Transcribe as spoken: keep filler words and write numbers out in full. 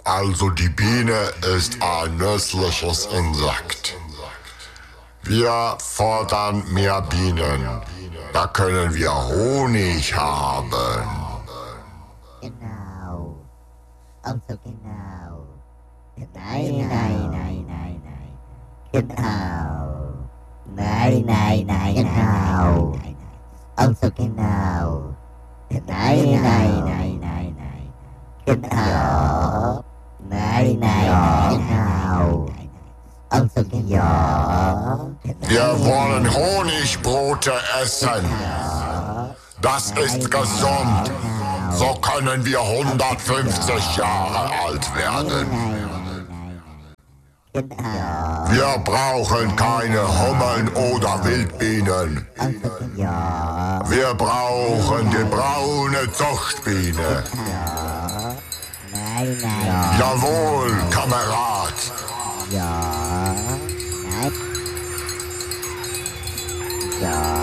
Also die Biene ist ein nützliches Insekt. Wir fordern mehr Bienen. Da können wir Honig haben. Genau. Also genau. Nein, nein, nein, nein, nein. Genau. Nein, nein, nein, genau. Also genau. Nein, nein, nein, nein, nein. Genau. Nein, nein, genau. Also genau. Wir wollen Honigbrote essen. Das ist gesund. So können wir hundertfünfzig Jahre alt werden. Wir brauchen keine Hummeln oder Wildbienen. Wir brauchen die braune Zuchtbiene. Nein, nein. Jawohl, Kamerad. Ja. Nein. Ja.